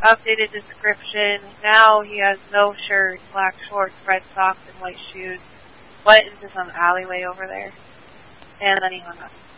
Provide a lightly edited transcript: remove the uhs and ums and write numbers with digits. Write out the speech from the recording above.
updated description. Now he has no shirt, black shorts, red socks, and white shoes. Went into some alleyway over there. And then he hung up.